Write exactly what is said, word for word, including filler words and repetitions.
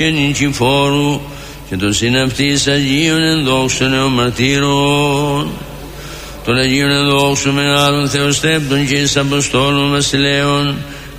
και Νικηφόρου και των συναυτής Αγίων ενδόξων νεομαρτύρων, των Αγίων ενδόξων μεγάλων Θεοστέπτων και εις Αποστόλων Βασιλέων